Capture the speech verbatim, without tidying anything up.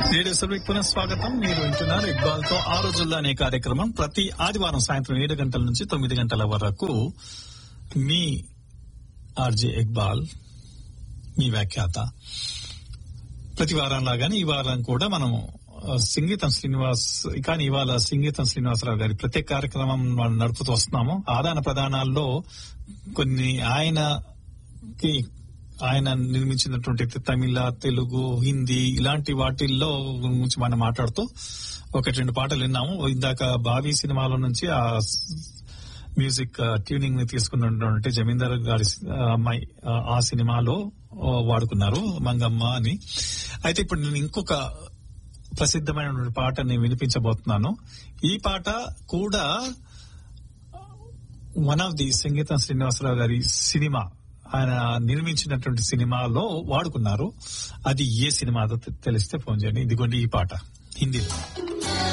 Radio సర్వీకి పునః స్వాగతం. మీరు వింటున్నారు ఇక్బాల్ తో ఆ రోజుల్లో అనే కార్యక్రమం. ప్రతి ఆదివారం సాయంత్రం ఏడు గంటల నుంచి తొమ్మిది గంటల వరకు మీ ఆర్జే ఇక్బాల్, మీ వ్యాఖ్యాత. ప్రతి వారం లాగానే ఈ వారం కూడా మనం సంగీతం శ్రీనివాస్, కానీ ఇవాళ సంగీతం శ్రీనివాసరావు గారి ప్రత్యేక కార్యక్రమం మనం నడుపుతూ వస్తున్నాము. ఆదాన ప్రదానాల్లో కొన్ని ఆయనకి ఆయన నిర్మించినటువంటి తమిళ, తెలుగు, హిందీ ఇలాంటి వాటిల్లో గురించి మనం మాట్లాడుతూ ఒకటి రెండు పాటలు విన్నాము. ఇందాక బావి సినిమాలో నుంచి ఆ మ్యూజిక్ ట్యూనింగ్ ని తీసుకున్నటువంటి జమీందార్ గారి అమ్మాయి ఆ సినిమాలో వాడుకున్నారు మంగమ్మ అని. అయితే ఇప్పుడు నేను ఇంకొక ప్రసిద్ధమైనటువంటి పాట నేను వినిపించబోతున్నాను. ఈ పాట కూడా వన్ ఆఫ్ ది సంగీతం శ్రీనివాసరావు గారి సినిమా, ఆయన నిర్మించినటువంటి సినిమాలో వాడుకున్నారు. అది ఏ సినిమా తెలిస్తే ఫోన్ చేయండి. ఇదిగోండి ఈ పాట హిందీలో.